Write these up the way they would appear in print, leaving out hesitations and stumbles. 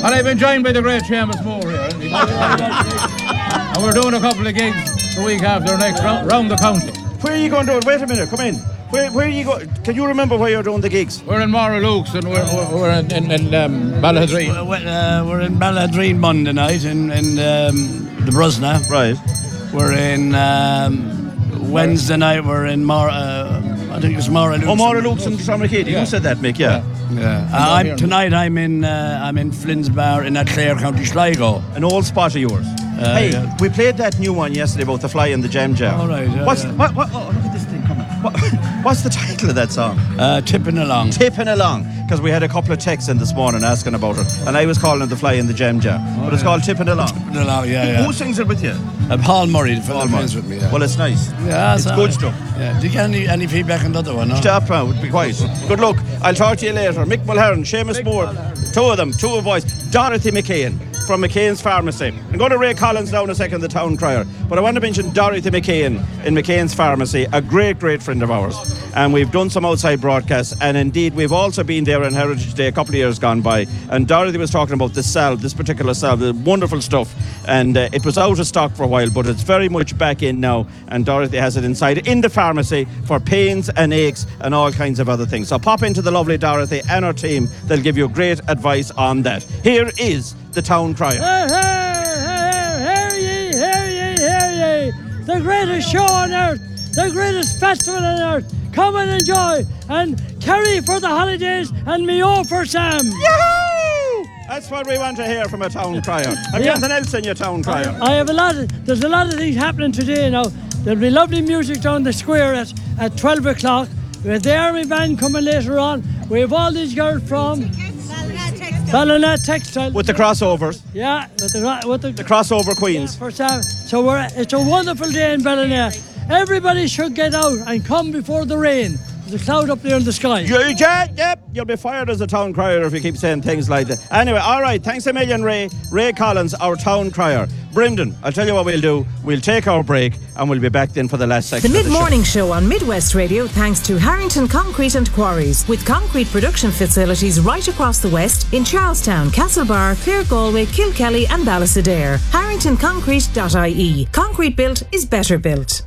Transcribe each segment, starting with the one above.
And I've been joined by the great Seamus Moore here. And we're doing a couple of gigs the week after next round the county. Where are you going to do it? Wait a minute, come in. Where are you going? Can you remember where you're doing the gigs? We're in Moralukes and we're in Balladreen. We're in Balladreen Monday night in the Brusna. Right. We're in Wednesday night. We're in I think it's Moralukes. Oh, Moralukes and Drogheda. You said that, Mick. Yeah. Tonight I'm in Flint's in Clare, County Sligo. An old spot of yours. We played that new one yesterday about the fly and the jam jar. All right. What? Oh, look at this thing coming. What's the title of that song? Tipping Along. Tipping Along, because we had a couple of texts in this morning asking about it, and I was calling it the fly in the jam jar, but it's called Tipping Along. Tipping Along, yeah. Who sings it with you? Paul Murray, the fellow plays with me. Yeah. Well, it's nice. Yeah, it's good stuff. Yeah. Do you get any feedback on the other one? No? Stop now, be quiet. Good luck. I'll talk to you later. Mick Mulherron, Seamus Moore, two of boys. Dorothy McCain from McCain's Pharmacy. I'm going to Ray Collins now in a second, the town crier, but I want to mention Dorothy McCain in McCain's Pharmacy, a great friend of ours, and we've done some outside broadcasts, and indeed we've also been there on Heritage Day a couple of years gone by, and Dorothy was talking about this particular salve, the wonderful stuff, and it was out of stock for a while, but it's very much back in now, and Dorothy has it inside in the pharmacy for pains and aches and all kinds of other things. So pop into the lovely Dorothy and her team. They'll give you great advice on that. Here is the town crier. Hear ye, the greatest show on earth, the greatest festival on earth. Come and enjoy, and carry for the holidays, and me all for Sam. Yahoo! That's what we want to hear from a town crier. Have you anything else in your town crier? I have there's a lot of things happening today now. There'll be lovely music down the square at 12 o'clock. We have the army band coming later on. We have all these girls from Ballina Textile. With the crossovers. Yeah, with the crossover queens. Yeah, so it's a wonderful day in Ballina. Everybody should get out and come before the rain. There's a cloud up there in the sky. Yep, you'll be fired as a town crier if you keep saying things like that. Anyway, all right, thanks a million, Ray. Ray Collins, our town crier. Brendan, I'll tell you what we'll do. We'll take our break and we'll be back then for the last section. The Mid-Morning Show on Midwest Radio, thanks to Harrington Concrete and Quarries, with concrete production facilities right across the West in Charlestown, Castlebar, Clare Galway, Kilkelly and Ballisadair. HarringtonConcrete.ie. Concrete built is better built.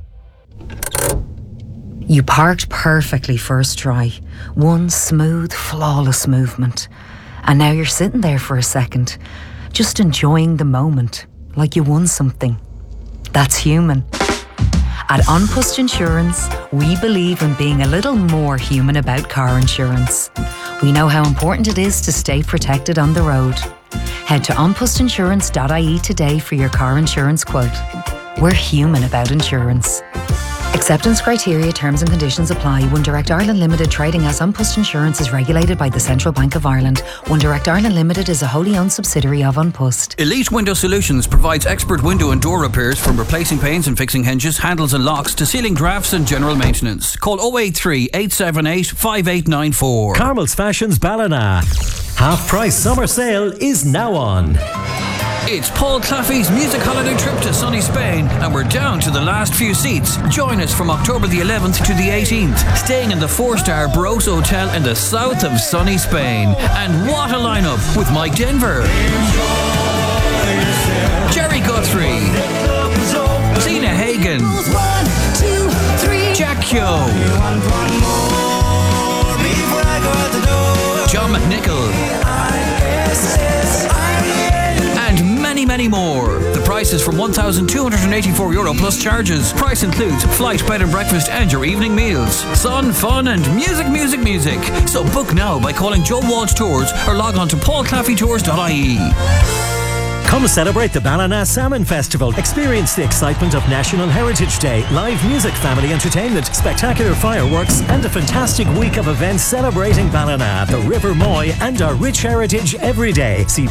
You parked perfectly first try. One smooth, flawless movement. And now you're sitting there for a second, just enjoying the moment, like you won something. That's human. At Unpust Insurance, we believe in being a little more human about car insurance. We know how important it is to stay protected on the road. Head to unpustinsurance.ie today for your car insurance quote. We're human about insurance. Acceptance criteria, terms and conditions apply. One Direct Ireland Limited, trading as Unpust Insurance, is regulated by the Central Bank of Ireland. One Direct Ireland Limited is a wholly owned subsidiary of Unpust. Elite Window Solutions provides expert window and door repairs, from replacing panes and fixing hinges, handles and locks to sealing drafts and general maintenance. Call 083 878 5894. Carmel's Fashions Ballina. Half price summer sale is now on. It's Paul Claffey's music holiday trip to sunny Spain, and we're down to the last few seats. Join us from October the 11th to the 18th, staying in the 4-star Barroso Hotel in the south of sunny Spain. And what a lineup with Mike Denver, Jerry Guthrie, Tina Hagen, Jack Kyo, John McNichol, and many more. The price is from €1,284 plus charges. Price includes flight, bed and breakfast and your evening meals. Sun, fun and music. So book now by calling Joe Walsh Tours or log on to paulclaffeytours.ie. Come celebrate the Ballina Salmon Festival. Experience the excitement of National Heritage Day, live music, family entertainment, spectacular fireworks, and a fantastic week of events celebrating Ballina, the River Moy, and our rich heritage every day. See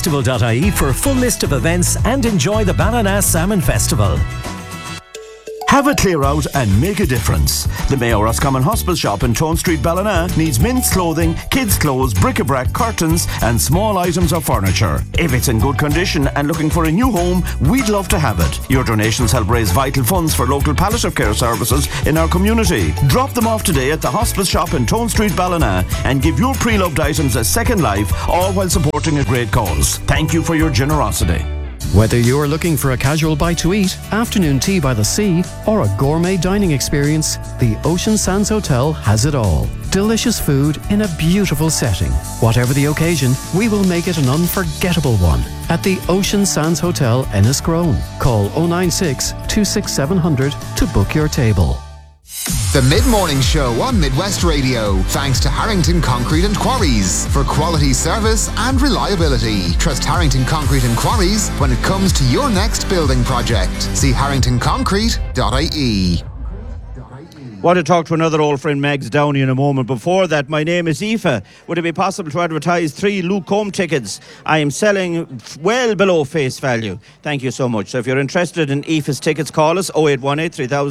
ballinasalmonfestival.ie for a full list of events and enjoy the Ballina Salmon Festival. Have a clear out and make a difference. The Mayo Roscommon Hospice Shop in Tone Street, Ballina needs men's clothing, kids' clothes, bric-a-brac, curtains and small items of furniture. If it's in good condition and looking for a new home, we'd love to have it. Your donations help raise vital funds for local palliative care services in our community. Drop them off today at the Hospice Shop in Tone Street, Ballina and give your pre-loved items a second life, all while supporting a great cause. Thank you for your generosity. Whether you're looking for a casual bite to eat, afternoon tea by the sea, or a gourmet dining experience, the Ocean Sands Hotel has it all. Delicious food in a beautiful setting. Whatever the occasion, we will make it an unforgettable one. At the Ocean Sands Hotel, Enniscrone. Call 096 26 700 to book your table. The Mid-Morning Show on Midwest Radio. Thanks to Harrington Concrete and Quarries. For quality service and reliability. Trust Harrington Concrete and Quarries when it comes to your next building project. See harringtonconcrete.ie. Want to talk to another old friend, Megs Downey, in a moment. Before that, my name is Aoife. Would it be possible to advertise 3 Luke Combs tickets? I am selling well below face value. Thank you so much. So if you're interested in Aoife's tickets, call us 0818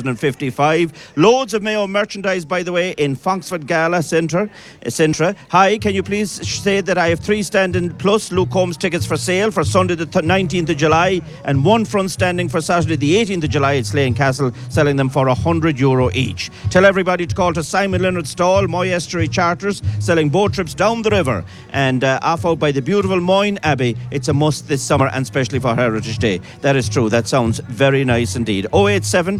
3055. Loads of Mayo merchandise, by the way, in Foxford Gala Centre. Hi, can you please say that I have 3 standing plus Luke Combs tickets for sale for Sunday the 19th of July and 1 front standing for Saturday the 18th of July at Slane Castle, selling them for €100 each. Tell everybody to call to Simon Leonard Stall, Moy Estuary Charters, selling boat trips down the river and off out by the beautiful Moyne Abbey. It's a must this summer and especially for Heritage Day. That is true. That sounds very nice indeed. 087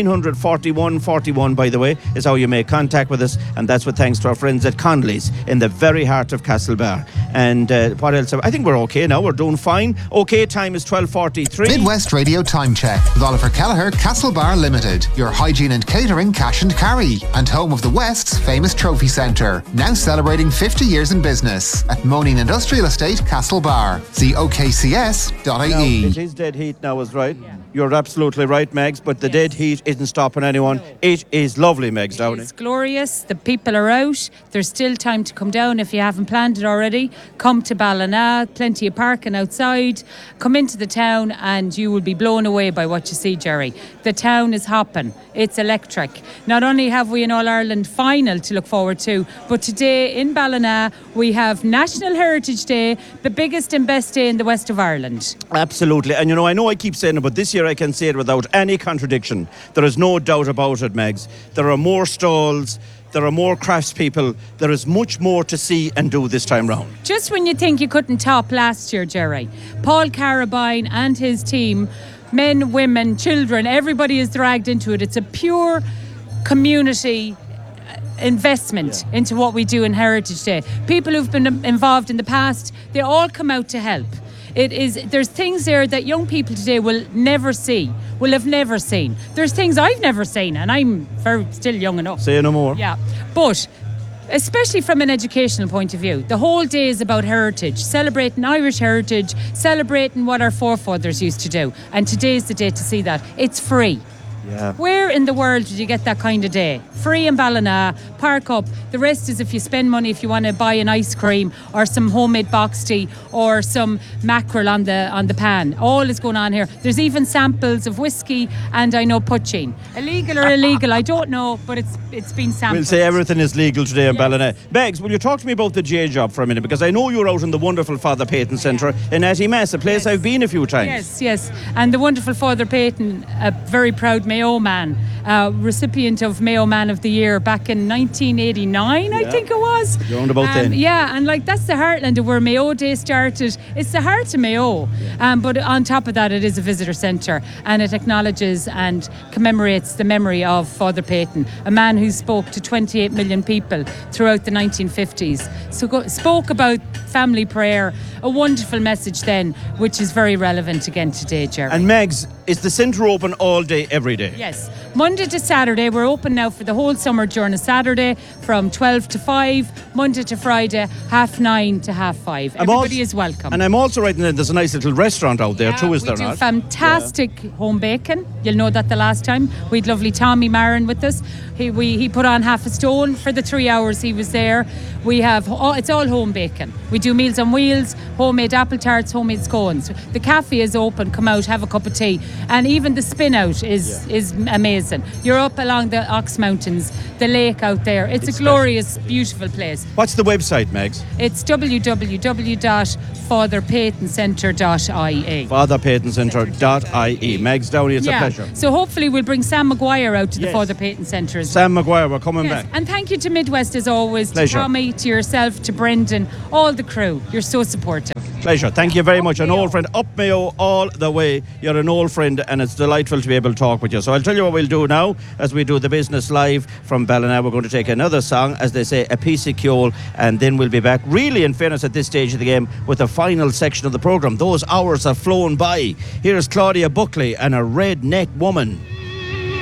941 41, by the way, is how you make contact with us, and that's with thanks to our friends at Conley's in the very heart of Castlebar. And what else? I think we're okay now. We're doing fine. Okay, time is 12:43. Midwest Radio Time Check with Oliver Kelleher, Castlebar Limited. Your hygiene and catering cash and carry, and home of the West's famous trophy centre. Now celebrating 50 years in business at Moaning Industrial Estate, Castlebar. See okcs.ie. It is dead heat now, is right. Yeah. You're absolutely right, Megs, but the dead heat isn't stopping anyone. It is lovely, Megs Downey. It's glorious. The people are out. There's still time to come down if you haven't planned it already. Come to Ballina, plenty of parking outside. Come into the town and you will be blown away by what you see, Jerry. The town is hopping. It's electric. Not only have we an All-Ireland final to look forward to, but today in Ballina we have National Heritage Day, the biggest and best day in the west of Ireland. Absolutely. And I know I keep saying it, but this year I can say it without any contradiction. There is no doubt about it, Megs. There are more stalls, there are more craftspeople, there is much more to see and do this time round. Just when you think you couldn't top last year, Jerry, Paul Carabine and his team, men, women, children, everybody is dragged into it. It's a pure community investment into what we do in Heritage Day. People who've been involved in the past, they all come out to help. There's things there that young people today will have never seen. There's things I've never seen, and I'm still young enough. Say no more. Yeah, but especially from an educational point of view, the whole day is about heritage, celebrating Irish heritage, celebrating what our forefathers used to do. And today's the day to see that. It's free. Yeah. Where in the world did you get that kind of day? Free in Ballina, park up. The rest is if you spend money, if you want to buy an ice cream or some homemade box tea or some mackerel on the pan. All is going on here. There's even samples of whiskey and I know poaching. Illegal or illegal, I don't know, but it's been sampled. We'll say everything is legal today in Ballina. Megs, will you talk to me about the J Job for a minute? Because I know you're out in the wonderful Father Peyton Centre in Attymass, a place I've been a few times. Yes. And the wonderful Father Peyton, a very proud Mayo man, recipient of Mayo Man of the Year back in 1989, I think it was. Round about then. Yeah, and that's the heartland of where Mayo Day started. It's the heart of Mayo. But on top of that, it is a visitor centre and it acknowledges and commemorates the memory of Father Peyton, a man who spoke to 28 million people throughout the 1950s. Spoke about family prayer, a wonderful message then, which is very relevant again today, Jerry. And Megs, is the centre open all day, every day? Yes. Monday to Saturday. We're open now for the whole summer during a Saturday from 12 to 5. Monday to Friday, 9:30 to 5:30. Everybody is welcome. And I'm also writing that there's a nice little restaurant out there too, is there not? We do fantastic home bacon. You'll know that the last time. We had lovely Tommy Marin with us. He put on half a stone for the 3 hours he was there. We have, it's all home bacon. We do Meals on Wheels, homemade apple tarts, homemade scones. The cafe is open. Come out, have a cup of tea, and even the spin out is amazing. You're up along the Ox Mountains, the lake out there. It's a glorious, beautiful place. What's the website, Megs? It's www.fatherpeytoncentre.ie. fatherpeytoncentre.ie. Megs Downey, it's a pleasure. So hopefully we'll bring Sam Maguire out to the Father Peyton Centre as well. Sam Maguire, we're coming back. And thank you to Midwest as always, Pleasure. to Tommy, to yourself, to Brendan, all the crew. You're so supportive. Pleasure. Thank you very much. An old friend. Up Mayo all the way. You're an old friend and it's delightful to be able to talk with you. So I'll tell you what we'll do now as we do the business live from Ballina. We're going to take another song, as they say, a piece of Kjol, and then we'll be back, really in fairness at this stage of the game, with the final section of the programme. Those hours have flown by. Here's Claudia Buckley and A Redneck Woman.